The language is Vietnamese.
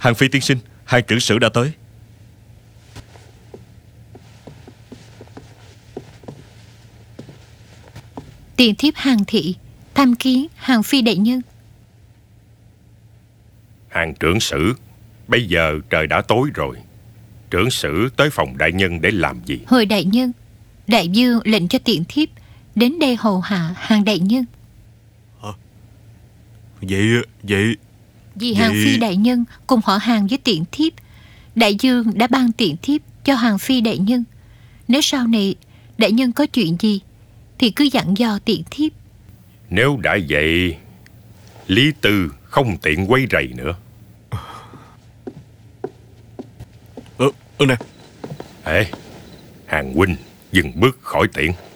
Hàng Phi tiên sinh, hai trưởng sử đã tới. Tiền thiếp Hàng thị tham kiến Hàng Phi đại nhân. Hàng trưởng sử, bây giờ trời đã tối rồi. Trưởng sử tới phòng đại nhân để làm gì? Hồi đại nhân, đại vương lệnh cho tiện thiếp đến đây hầu hạ Hàng đại nhân. Vậy Vì Hàng Phi đại nhân cùng họ Hàng với tiện thiếp, đại vương đã ban tiện thiếp cho Hàng Phi đại nhân. Nếu sau này đại nhân có chuyện gì thì cứ dặn dò tiện thiếp. Nếu đã vậy, Lý Tư không tiện quấy rầy nữa. nè. Ê, Hàng huynh dừng bước khỏi tiện.